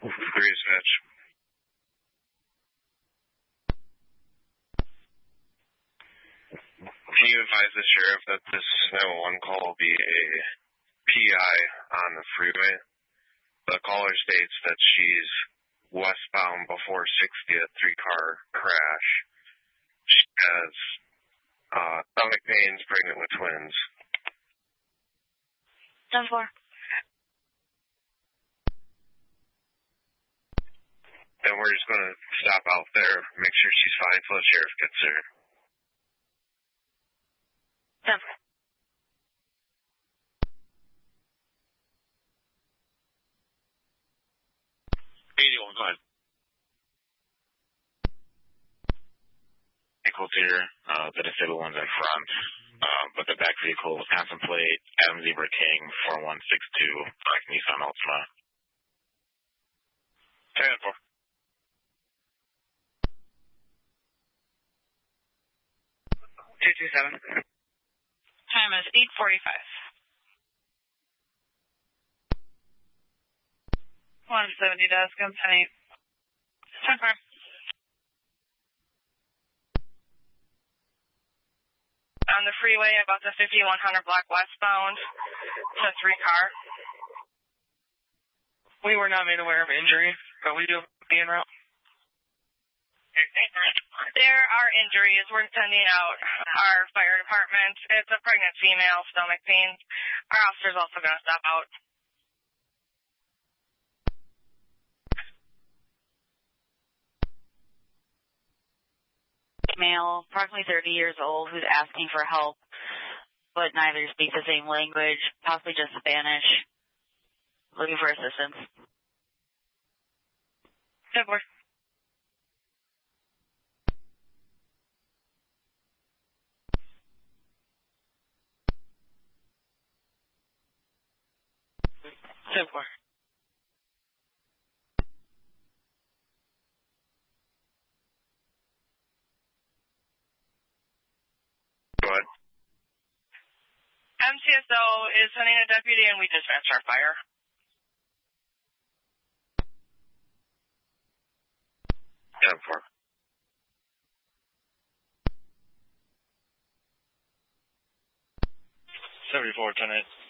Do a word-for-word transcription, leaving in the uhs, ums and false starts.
Three dispatch. Can you advise the sheriff that this nine one one call will be a P I on the freeway? The caller states that she's westbound before sixtieth, three-car crash. She has uh, stomach pains, pregnant with twins. ten four. And we're just going to stop out there, make sure she's fine until the sheriff gets there. ten four. eighty-one, go ahead. Vehicles here, uh, the disabled one's in front, uh, but the back vehicle was Wisconsin plate, Adam Zebra King, four one six two, black Nissan Altima. ten four. two two seven. Time is eight forty-five. one seventy desk, I'm ten eight. ten four. On the freeway, about the fifty-one hundred block westbound, to three car. We were not made aware of injury, but we do be en route. There are injuries. We're sending out our fire department. It's a pregnant female, stomach pains. Our officer's also going to stop out. Male, approximately thirty years old, who's asking for help, but neither speaks the same language, possibly just Spanish, looking for assistance. ten four. ten four. Go ahead. M T S O is sending a deputy and we dispatched our fire. ten four. seventy-four, ten eight.